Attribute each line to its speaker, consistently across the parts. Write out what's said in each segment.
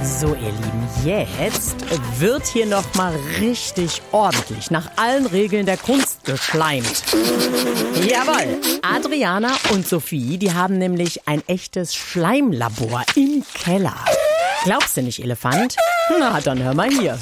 Speaker 1: So, ihr Lieben, jetzt wird hier nochmal richtig ordentlich nach allen Regeln der Kunst geschleimt. Jawohl, Adriana und Sophie, die haben nämlich ein echtes Schleimlabor im Keller. Glaubst du nicht, Elefant? Na, dann hör mal hier.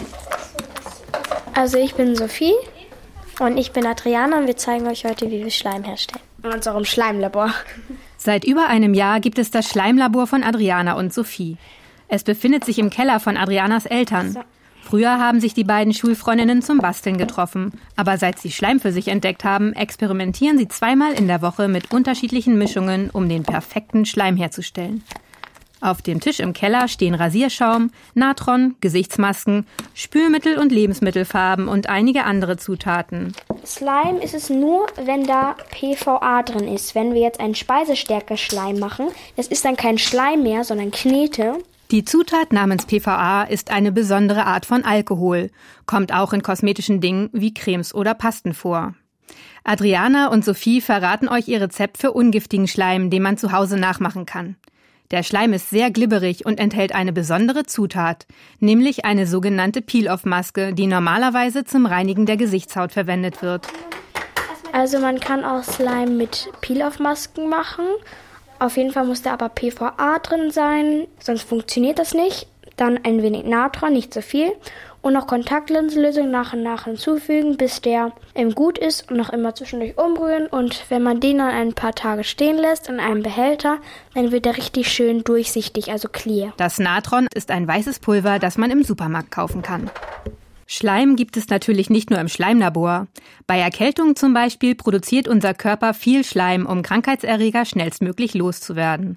Speaker 2: Also ich bin Sophie und ich bin Adriana und wir zeigen euch heute, wie wir Schleim herstellen. In unserem Schleimlabor.
Speaker 3: Seit über einem Jahr gibt es das Schleimlabor von Adriana und Sophie. Es befindet sich im Keller von Adrianas Eltern. Früher haben sich die beiden Schulfreundinnen zum Basteln getroffen. Aber seit sie Schleim für sich entdeckt haben, experimentieren sie 2-mal in der Woche mit unterschiedlichen Mischungen, um den perfekten Schleim herzustellen. Auf dem Tisch im Keller stehen Rasierschaum, Natron, Gesichtsmasken, Spülmittel und Lebensmittelfarben und einige andere Zutaten.
Speaker 2: Slime ist es nur, wenn da PVA drin ist. Wenn wir jetzt einen Speisestärke-Schleim machen, das ist dann kein Schleim mehr, sondern Knete.
Speaker 3: Die Zutat namens PVA ist eine besondere Art von Alkohol, kommt auch in kosmetischen Dingen wie Cremes oder Pasten vor. Adriana und Sophie verraten euch ihr Rezept für ungiftigen Schleim, den man zu Hause nachmachen kann. Der Schleim ist sehr glibberig und enthält eine besondere Zutat, nämlich eine sogenannte Peel-Off-Maske, die normalerweise zum Reinigen der Gesichtshaut verwendet wird.
Speaker 2: Also man kann auch Slime mit Peel-Off-Masken machen. Auf jeden Fall muss da aber PVA drin sein, sonst funktioniert das nicht. Dann ein wenig Natron, nicht so viel. Und noch Kontaktlinsenlösung nach und nach hinzufügen, bis der gut ist und noch immer zwischendurch umrühren. Und wenn man den dann ein paar Tage stehen lässt in einem Behälter, dann wird er richtig schön durchsichtig, also clear.
Speaker 3: Das Natron ist ein weißes Pulver, das man im Supermarkt kaufen kann. Schleim gibt es natürlich nicht nur im Schleimlabor. Bei Erkältung zum Beispiel produziert unser Körper viel Schleim, um Krankheitserreger schnellstmöglich loszuwerden.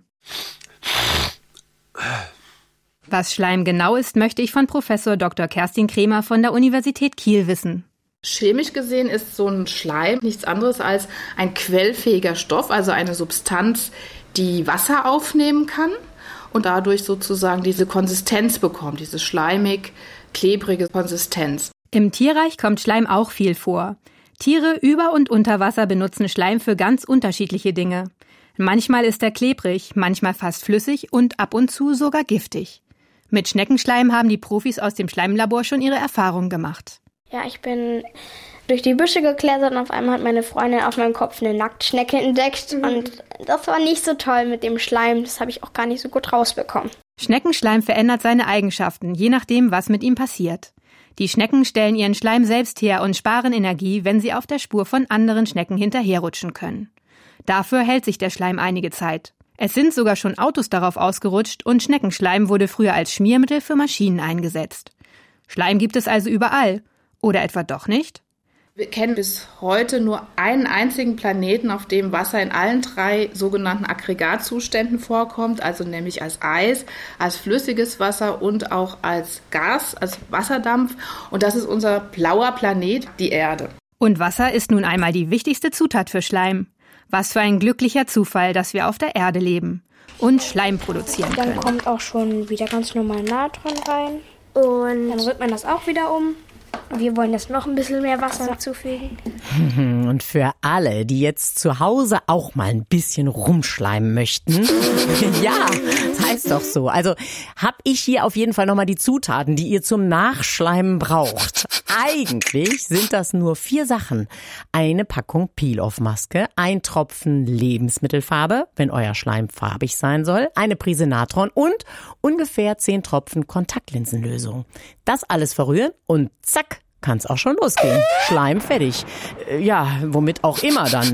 Speaker 3: Was Schleim genau ist, möchte ich von Professor Dr. Kerstin Kremer von der Universität Kiel wissen.
Speaker 4: Chemisch gesehen ist so ein Schleim nichts anderes als ein quellfähiger Stoff, also eine Substanz, die Wasser aufnehmen kann und dadurch sozusagen diese Konsistenz bekommt, diese schleimig, klebrige Konsistenz.
Speaker 3: Im Tierreich kommt Schleim auch viel vor. Tiere über und unter Wasser benutzen Schleim für ganz unterschiedliche Dinge. Manchmal ist er klebrig, manchmal fast flüssig und ab und zu sogar giftig. Mit Schneckenschleim haben die Profis aus dem Schleimlabor schon ihre Erfahrungen gemacht.
Speaker 2: Ja, ich bin durch die Büsche geklettert und auf einmal hat meine Freundin auf meinem Kopf eine Nacktschnecke entdeckt. Und das war nicht so toll mit dem Schleim. Das habe ich auch gar nicht so gut rausbekommen.
Speaker 3: Schneckenschleim verändert seine Eigenschaften, je nachdem, was mit ihm passiert. Die Schnecken stellen ihren Schleim selbst her und sparen Energie, wenn sie auf der Spur von anderen Schnecken hinterherrutschen können. Dafür hält sich der Schleim einige Zeit. Es sind sogar schon Autos darauf ausgerutscht und Schneckenschleim wurde früher als Schmiermittel für Maschinen eingesetzt. Schleim gibt es also überall. Oder etwa doch nicht?
Speaker 4: Wir kennen bis heute nur einen einzigen Planeten, auf dem Wasser in allen 3 sogenannten Aggregatzuständen vorkommt, also nämlich als Eis, als flüssiges Wasser und auch als Gas, als Wasserdampf. Und das ist unser blauer Planet, die Erde.
Speaker 3: Und Wasser ist nun einmal die wichtigste Zutat für Schleim. Was für ein glücklicher Zufall, dass wir auf der Erde leben und Schleim produzieren können.
Speaker 2: Dann kommt auch schon wieder ganz normal Natron rein. Und dann rührt man das auch wieder um. Wir wollen jetzt noch ein bisschen mehr Wasser hinzufügen.
Speaker 1: Und für alle, die jetzt zu Hause auch mal ein bisschen rumschleimen möchten, ja, das heißt doch so. Also habe ich hier auf jeden Fall nochmal die Zutaten, die ihr zum Nachschleimen braucht. Eigentlich sind das nur 4 Sachen. Eine Packung Peel-Off-Maske, ein Tropfen Lebensmittelfarbe, wenn euer Schleim farbig sein soll, eine Prise Natron und ungefähr 10 Tropfen Kontaktlinsenlösung. Das alles verrühren und zack, kann's auch schon losgehen. Schleim fertig. Ja, womit auch immer dann.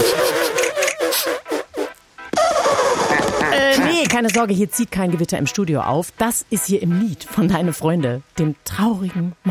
Speaker 1: Nee, keine Sorge, hier zieht kein Gewitter im Studio auf. Das ist hier im Lied von Deine Freunde, dem traurigen Mann.